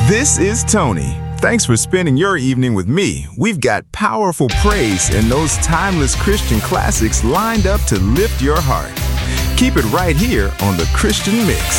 This is Tony. Thanks for spending your evening with me. We've got powerful praise and those timeless Christian classics lined up to lift your heart. Keep it right here on The Christian Mix.